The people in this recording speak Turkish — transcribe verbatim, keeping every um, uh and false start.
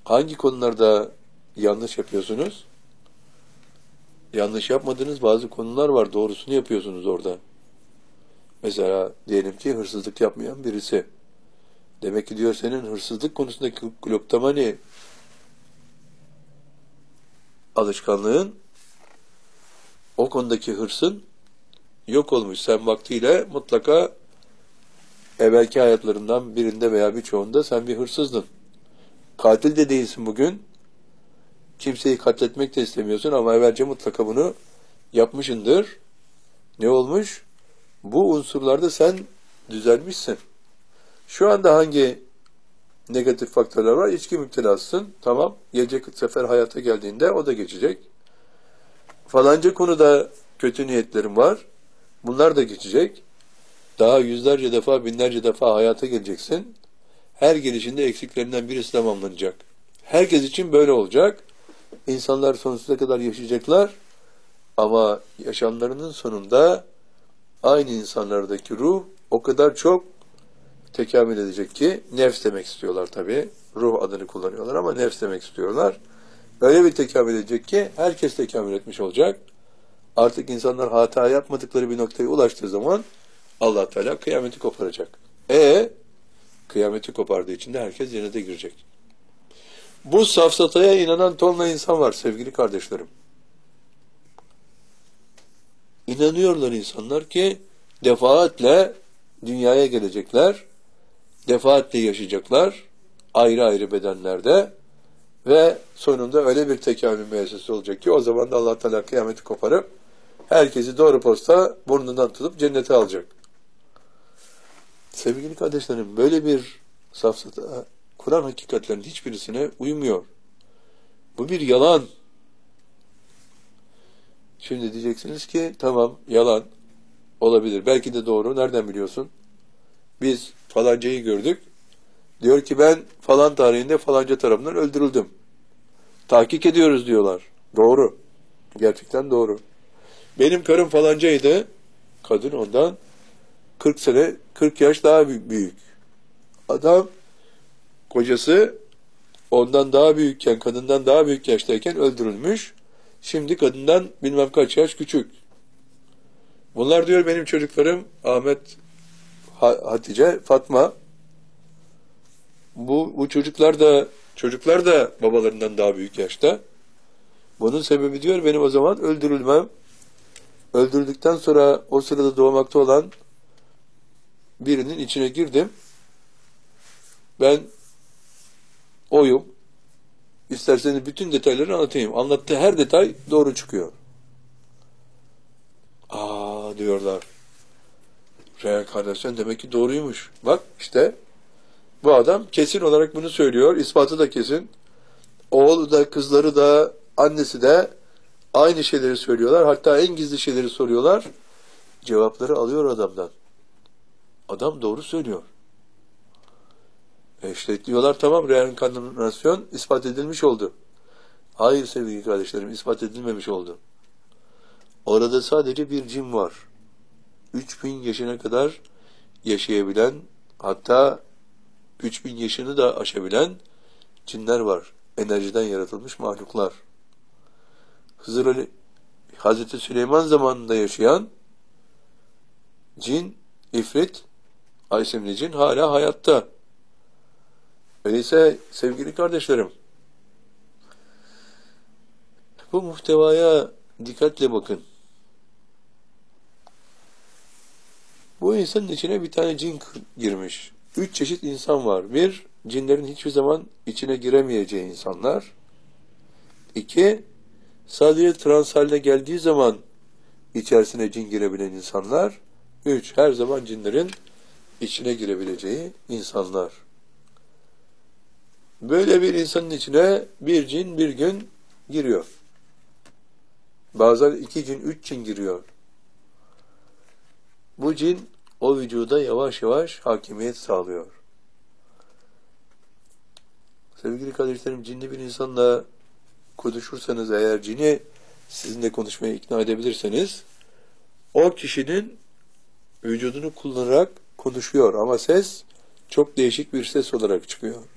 Hangi konularda yanlış yapıyorsunuz? Yanlış yapmadığınız bazı konular var. Doğrusunu yapıyorsunuz orada. Mesela diyelim ki hırsızlık yapmayan birisi. Demek ki diyor senin hırsızlık konusundaki kleptomani alışkanlığın, o konudaki hırsın yok olmuş. Sen vaktiyle mutlaka evvelki hayatlarından birinde veya birçoğunda sen bir hırsızdın. Katil de değilsin bugün. Kimseyi katletmek de istemiyorsun ama evvelce mutlaka bunu yapmışındır. Ne olmuş? Bu unsurlarda sen düzelmişsin. Şu anda hangi negatif faktörler var? İçki müptelasısın. Tamam. Gelecek sefer hayata geldiğinde o da geçecek. Falanca konuda kötü niyetlerim var. Bunlar da geçecek. Daha yüzlerce defa, binlerce defa hayata geleceksin. Her gelişinde eksiklerinden birisi tamamlanacak. Herkes için böyle olacak. İnsanlar sonsuza kadar yaşayacaklar. Ama yaşamlarının sonunda aynı insanlardaki ruh o kadar çok tekamül edecek ki, nefs demek istiyorlar tabii. Ruh adını kullanıyorlar ama nefs demek istiyorlar. Öyle bir tekamül edecek ki herkes tekamül etmiş olacak. Artık insanlar hata yapmadıkları bir noktaya ulaştığı zaman Allah Teala kıyameti koparacak. E kıyameti kopardığı için de herkes cennete girecek. Bu safsataya inanan tonla insan var sevgili kardeşlerim. İnanıyorlar insanlar ki defaatle dünyaya gelecekler, defaatle yaşayacaklar, ayrı ayrı bedenlerde ve sonunda öyle bir tekamül müessesesi olacak ki o zaman da Allah Teala kıyameti koparıp herkesi doğru posta burnundan tutup cennete alacak. Sevgili kardeşlerim, böyle bir safsata Kur'an hakikatlerinin hiçbirisine uymuyor. Bu bir yalan. Şimdi diyeceksiniz ki tamam, yalan olabilir. Belki de doğru. Nereden biliyorsun? Biz falancayı gördük. Diyor ki ben falan tarihinde falanca tarafından öldürüldüm. Tahkik ediyoruz diyorlar. Doğru. Gerçekten doğru. Benim karım falancaydı. Kadın ondan kırk sene, kırk yaş daha büyük. Adam, kocası ondan daha büyükken, kadından daha büyük yaştayken öldürülmüş. Şimdi kadından bilmem kaç yaş küçük. Bunlar diyor benim çocuklarım Ahmet, Hatice, Fatma. Bu, bu çocuklar da çocuklar da babalarından daha büyük yaşta. Bunun sebebi diyor benim o zaman öldürülmem. Öldürüldükten sonra o sırada doğmakta olan birinin içine girdim. Ben oyum. İsterseniz bütün detayları anlatayım. Anlattığı her detay doğru çıkıyor. Aa diyorlar. Reenkarnasyon demek ki doğruymuş. Bak işte bu adam kesin olarak bunu söylüyor. İspatı da kesin. Oğlu da, kızları da, annesi de aynı şeyleri söylüyorlar. Hatta en gizli şeyleri soruyorlar. Cevapları alıyor adamdan. Adam doğru söylüyor. E işte diyorlar tamam, reenkarnasyon ispat edilmiş oldu. Hayır sevgili kardeşlerim, ispat edilmemiş oldu. Orada sadece bir cin var. üç bin yaşına kadar yaşayabilen, hatta üç bin yaşını da aşabilen cinler var. Enerjiden yaratılmış mahluklar. Hızır Ali, Hazreti Süleyman zamanında yaşayan cin, ifrit, Aysimli cin hala hayatta. Öyleyse sevgili kardeşlerim, bu muhtevaya dikkatle bakın. Bu insanın içine bir tane cin girmiş. Üç çeşit insan var. Bir, cinlerin hiçbir zaman içine giremeyeceği insanlar. İki, sadece trans haline geldiği zaman içerisine cin girebilen insanlar. Üç, her zaman cinlerin içine girebileceği insanlar. Böyle bir insanın içine bir cin bir gün giriyor. Bazen iki cin, üç cin giriyor. Bu cin o vücuda yavaş yavaş hakimiyet sağlıyor. Sevgili kardeşlerim, cinli bir insanla konuşursanız eğer, cini sizinle konuşmaya ikna edebilirseniz, o kişinin vücudunu kullanarak konuşuyor ama ses çok değişik bir ses olarak çıkıyor.